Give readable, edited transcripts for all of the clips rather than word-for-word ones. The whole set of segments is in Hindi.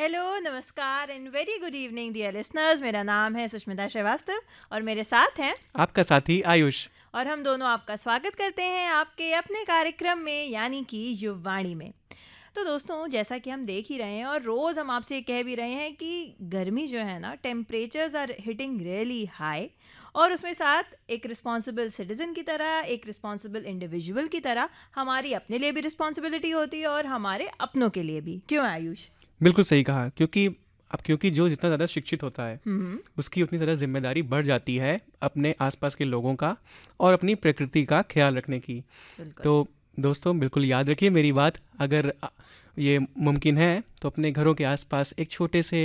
हेलो, नमस्कार and very good evening dear listeners. मेरा नाम है सुष्मिता श्रीवास्तव और मेरे साथ हैं आपका साथी आयुष। और हम दोनों आपका स्वागत करते हैं आपके अपने कार्यक्रम में यानी कि युववाणी में। तो दोस्तों, जैसा कि हम देख ही रहे हैं और रोज़ हम आपसे ये कह भी रहे हैं कि गर्मी जो है ना, temperatures are hitting really high. और उसमें साथ एक रिस्पॉन्सिबल सिटीज़न की तरह, एक रिस्पॉन्सिबल इंडिविजुअल की तरह हमारी अपने लिए भी रिस्पॉन्सिबिलिटी होती है और हमारे अपनों के लिए भी। क्यों आयुष? बिल्कुल सही कहा, क्योंकि जो जितना ज़्यादा शिक्षित होता है हम्म। उसकी उतनी ज़्यादा जिम्मेदारी बढ़ जाती है अपने आसपास के लोगों का और अपनी प्रकृति का ख्याल रखने की। बिल्कुल। तो दोस्तों, बिल्कुल याद रखिए मेरी बात। अगर ये मुमकिन है तो अपने घरों के आसपास एक छोटे से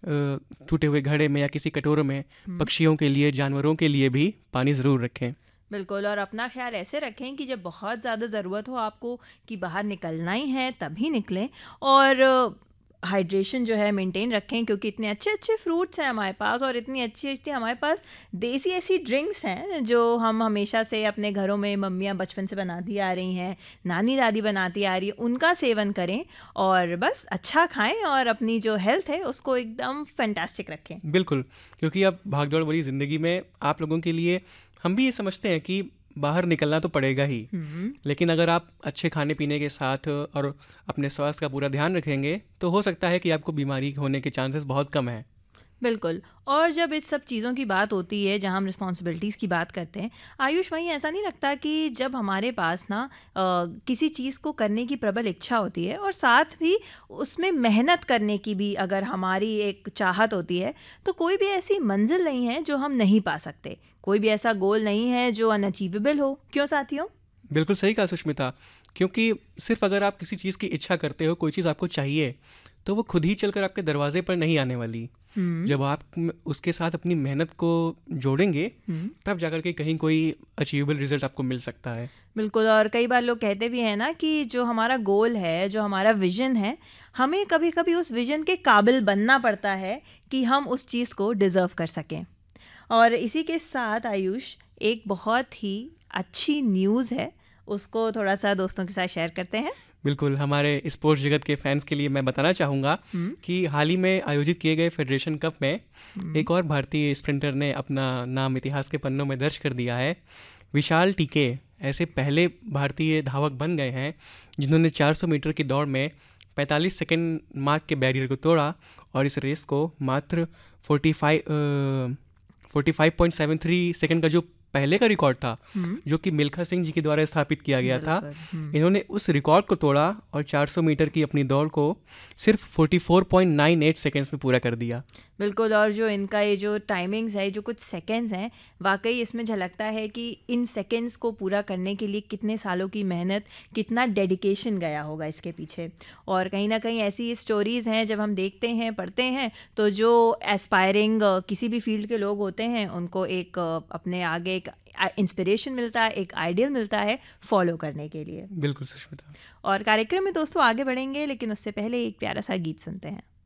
टूटे हुए घड़े में या किसी कटोरे में पक्षियों के लिए, जानवरों के लिए भी पानी ज़रूर रखें। बिल्कुल, और अपना ख्याल ऐसे रखें कि जब बहुत ज़्यादा ज़रूरत हो आपको कि बाहर निकलना ही है तभी निकलें। और हाइड्रेशन जो है मेंटेन रखें, क्योंकि इतने अच्छे अच्छे फ्रूट्स हैं हमारे पास और इतनी अच्छी अच्छी हमारे पास देसी ऐसी ड्रिंक्स हैं जो हम हमेशा से अपने घरों में मम्मियाँ बचपन से बनाती आ रही हैं, नानी दादी बनाती आ रही है, उनका सेवन करें और बस अच्छा खाएं और अपनी जो हेल्थ है उसको एकदम फैंटास्टिक रखें। बिल्कुल, क्योंकि अब भागदौड़ भरी ज़िंदगी में आप लोगों के लिए हम भी ये समझते हैं कि बाहर निकलना तो पड़ेगा ही, लेकिन अगर आप अच्छे खाने पीने के साथ और अपने स्वास्थ्य का पूरा ध्यान रखेंगे तो हो सकता है कि आपको बीमारी होने के चांसेस बहुत कम हैं। बिल्कुल। और जब इस सब चीज़ों की बात होती है, जहाँ हम रिस्पॉन्सिबिलिटीज़ की बात करते हैं, आयुष, वहीं ऐसा नहीं लगता कि जब हमारे पास ना किसी चीज़ को करने की प्रबल इच्छा होती है और साथ भी उसमें मेहनत करने की भी अगर हमारी एक चाहत होती है, तो कोई भी ऐसी मंजिल नहीं है जो हम नहीं पा सकते, कोई भी ऐसा गोल नहीं है जो अनअचीवेबल हो। क्यों साथियों? बिल्कुल सही कहा सुष्मिता, क्योंकि सिर्फ अगर आप किसी चीज़ की इच्छा करते हो, कोई चीज़ आपको चाहिए, तो वो खुद ही चलकर आपके दरवाजे पर नहीं आने वाली। जब आप उसके साथ अपनी मेहनत को जोड़ेंगे तब जाकर के कहीं कोई अचीवेबल रिजल्ट आपको मिल सकता है। बिल्कुल। और कई बार लोग कहते भी हैं ना कि जो हमारा गोल है, जो हमारा विजन है, हमें कभी कभी उस विजन के काबिल बनना पड़ता है कि हम उस चीज़ को डिज़र्व कर सकें। और इसी के साथ आयुष, एक बहुत ही अच्छी न्यूज़ है, उसको थोड़ा सा दोस्तों के साथ शेयर करते हैं। बिल्कुल, हमारे स्पोर्ट्स जगत के फैंस के लिए मैं बताना चाहूँगा कि हाल ही में आयोजित किए गए फेडरेशन कप में एक और भारतीय स्प्रिंटर ने अपना नाम इतिहास के पन्नों में दर्ज कर दिया है। विशाल टीके ऐसे पहले भारतीय धावक बन गए हैं जिन्होंने 400 मीटर की दौड़ में 45 सेकेंड मार्क के बैरियर को तोड़ा और इस रेस को मात्र 45.73 सेकेंड का जो पहले का रिकॉर्ड था, जो कि मिल्खा सिंह जी के द्वारा स्थापित किया गया था, इन्होंने उस रिकॉर्ड को तोड़ा और 400 मीटर की अपनी दौड़ को सिर्फ 44.98 सेकेंड्स में पूरा कर दिया। बिल्कुल। और जो इनका ये जो टाइमिंग्स है, जो कुछ सेकंड्स हैं, वाकई इसमें झलकता है कि इन सेकंड्स को पूरा करने के लिए कितने सालों की मेहनत, कितना डेडिकेशन गया होगा इसके पीछे। और कहीं ना कहीं ऐसी स्टोरीज़ हैं, जब हम देखते हैं, पढ़ते हैं, तो जो एस्पायरिंग किसी भी फील्ड के लोग होते हैं उनको एक अपने आगे एक इंस्पिरेशन मिलता है, एक आइडियल मिलता है फॉलो करने के लिए। बिल्कुल सुष्मिता। और कार्यक्रम में दोस्तों आगे बढ़ेंगे, लेकिन उससे पहले एक प्यारा सा गीत सुनते हैं।